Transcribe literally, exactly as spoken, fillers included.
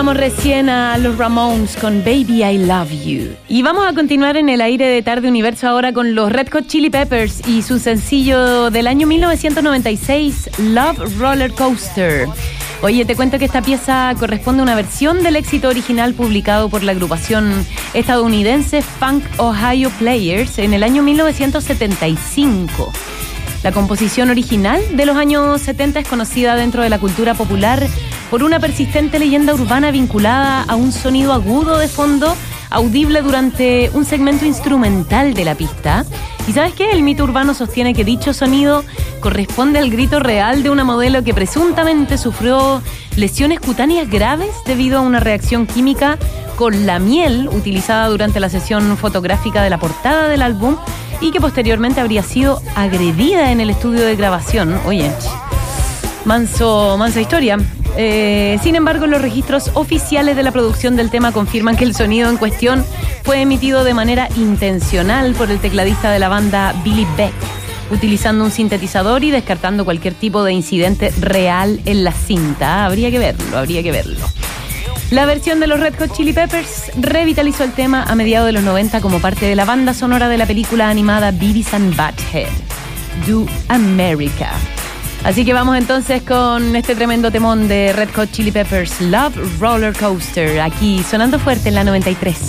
Vamos recién a los Ramones con Baby I Love You. Y vamos a continuar en el aire de Tarde Universo ahora con los Red Hot Chili Peppers y su sencillo del año mil novecientos noventa y seis, Love Roller Coaster. Oye, te cuento que esta pieza corresponde a una versión del éxito original publicado por la agrupación estadounidense Funk Ohio Players en el año mil novecientos setenta y cinco. La composición original de los años setenta es conocida dentro de la cultura popular por una persistente leyenda urbana vinculada a un sonido agudo de fondo audible durante un segmento instrumental de la pista. ¿Y sabes qué? El mito urbano sostiene que dicho sonido corresponde al grito real de una modelo que presuntamente sufrió lesiones cutáneas graves debido a una reacción química con la miel utilizada durante la sesión fotográfica de la portada del álbum y que posteriormente habría sido agredida en el estudio de grabación. Oye, manso, mansa historia. Eh, sin embargo, los registros oficiales de la producción del tema confirman que el sonido en cuestión fue emitido de manera intencional por el tecladista de la banda Billy Beck, utilizando un sintetizador y descartando cualquier tipo de incidente real en la cinta. Habría que verlo, habría que verlo. La versión de los Red Hot Chili Peppers revitalizó el tema a mediados de los noventa como parte de la banda sonora de la película animada Beavis and Butthead, Do America. Así que vamos entonces con este tremendo temón de Red Hot Chili Peppers, Love Roller Coaster, aquí sonando fuerte en la noventa y tres.